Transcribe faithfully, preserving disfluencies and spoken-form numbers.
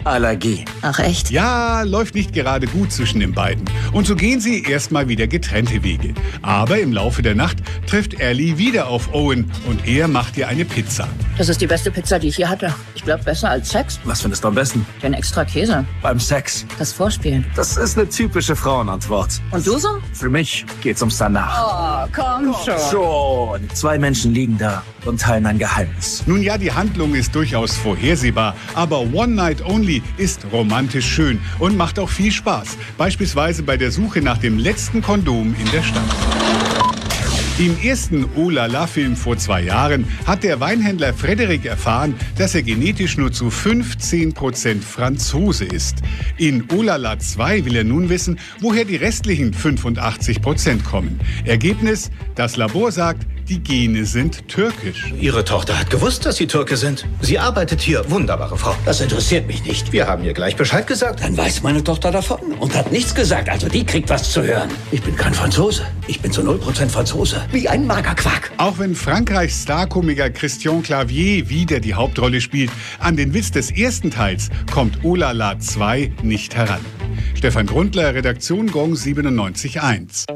Allergie. Ach echt? Ja, läuft nicht gerade gut zwischen den beiden. Und so gehen sie erstmal wieder getrennte Wege. Aber im Laufe der Nacht trifft Ellie wieder auf Owen und er macht ihr eine Pizza. Das ist die beste Pizza, die ich je hatte. Ich glaube, besser als Sex. Was findest du am besten? Den extra Käse. Beim Sex. Das Vorspielen. Das ist eine typische Frauenantwort. Und du so? Für mich geht's ums Danach. Oh, komm schon. Schon. Zwei Menschen liegen da und teilen ein Geheimnis. Nun ja, die Handlung ist durchaus vorhersehbar, aber One Night Only ist romantisch schön und macht auch viel Spaß. Beispielsweise bei der Suche nach dem letzten Kondom in der Stadt. Im ersten Oh-La-La-Film vor zwei Jahren hat der Weinhändler Frederic erfahren, dass er genetisch nur zu fünfzehn Prozent Franzose ist. In Oh-La-La zwei will er nun wissen, woher die restlichen fünfundachtzig Prozent kommen. Ergebnis: Das Labor sagt, die Gene sind türkisch. Ihre Tochter hat gewusst, dass Sie Türke sind. Sie arbeitet hier. Wunderbare Frau. Das interessiert mich nicht. Wir haben ihr gleich Bescheid gesagt. Dann weiß meine Tochter davon und hat nichts gesagt. Also die kriegt was zu hören. Ich bin kein Franzose. Ich bin zu null Prozent Franzose. Wie ein Magerquark. Auch wenn Frankreichs Starkomiker Christian Clavier wieder die Hauptrolle spielt, an den Witz des ersten Teils kommt Oh-La-La zwei nicht heran. Stefan Grundler, Redaktion Gong siebenundneunzig Komma eins.